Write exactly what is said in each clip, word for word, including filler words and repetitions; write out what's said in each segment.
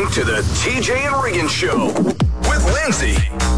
to the T J and Regan Show with Lindsay.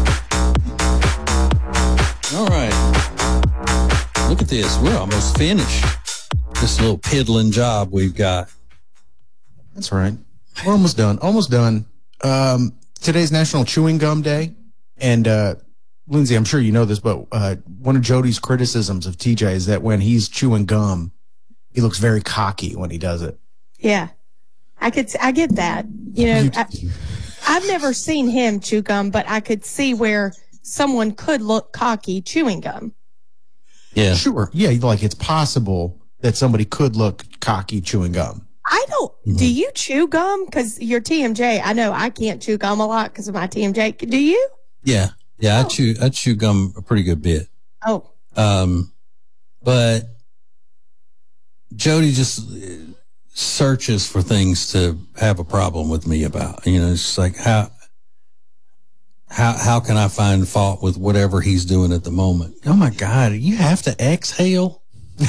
All right. Look at this. We're almost finished. This little piddling job we've got. That's right. We're almost done. Almost done. Um, today's National Chewing Gum Day. And, uh, Lindsay, I'm sure you know this, but uh, one of Jody's criticisms of T J is that when he's chewing gum, he looks very cocky when he does it. Yeah. I could, I get that. You know, I, I've never seen him chew gum, but I could see where someone could look cocky chewing gum. Yeah. Sure. Yeah, like it's possible that somebody could look cocky chewing gum. I don't, mm-hmm. Do you chew gum? Because you're T M J. I know I can't chew gum a lot because of my T M J. Do you? Yeah. Yeah, oh. I chew, I chew gum a pretty good bit. Oh. Um, but Jody just searches for things to have a problem with me about. You know, it's like, how, how, how can I find fault with whatever he's doing at the moment? Oh my God, you have to exhale.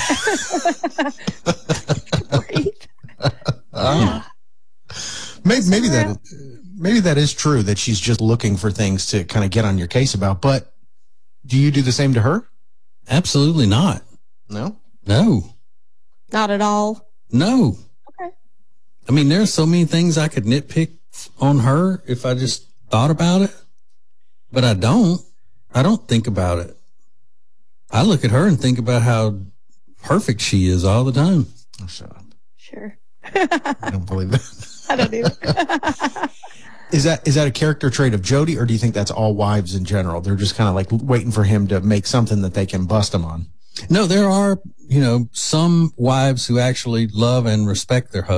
uh, maybe, maybe that, maybe that is true that she's just looking for things to kind of get on your case about, but do you do the same to her? Absolutely not. No? No. Not at all? No. Okay. I mean, there's so many things I could nitpick on her if I just thought about it, but I don't. I don't think about it. I look at her and think about how perfect she is all the time. Oh, shut up. Sure. I don't believe that. I don't either. Is that is that a character trait of Jody, or do you think that's all wives in general? They're just kind of like waiting for him to make something that they can bust him on. No, there are, you know, some wives who actually love and respect their husbands.